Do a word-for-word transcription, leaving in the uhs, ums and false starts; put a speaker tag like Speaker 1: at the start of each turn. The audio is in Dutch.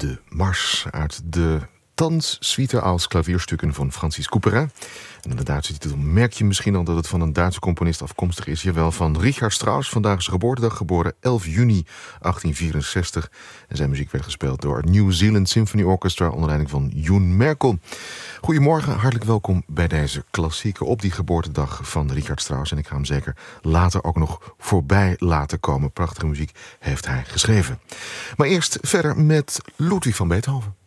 Speaker 1: de Mars uit de Tanzsuite als klavierstukken van Francis Couperin. En in de Duitse titel merk je misschien al dat het van een Duitse componist afkomstig is. Jawel, van Richard Strauss. Vandaag is geboortedag, geboren elf juni achttien vierenzestig. En zijn muziek werd gespeeld door het New Zealand Symphony Orchestra onder leiding van Joen Merkel. Goedemorgen, hartelijk welkom bij deze klassieke op die geboortedag van Richard Strauss. En ik ga hem zeker later ook nog voorbij laten komen. Prachtige muziek heeft hij geschreven. Maar eerst verder met Ludwig van Beethoven.